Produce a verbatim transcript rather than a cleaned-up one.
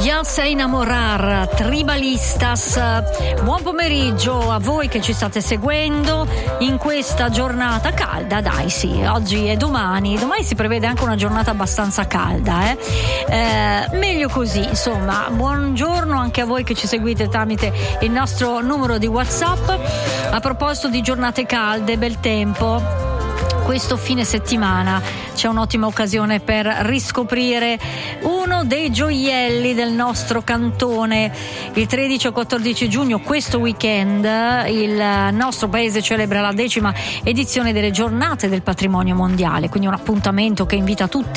Ya se enamorar, Tribalistas. Buon pomeriggio a voi che ci state seguendo in questa giornata calda, dai sì, oggi e domani, domani si prevede anche una giornata abbastanza calda, eh? Eh, meglio così, insomma, buongiorno anche a voi che ci seguite tramite il nostro numero di WhatsApp. A proposito di giornate calde, bel tempo, questo fine settimana c'è un'ottima occasione per riscoprire uno dei gioielli del nostro cantone. Il tredici e quattordici giugno, questo weekend, il nostro paese celebra la decima edizione delle giornate del patrimonio mondiale, quindi un appuntamento che invita tutti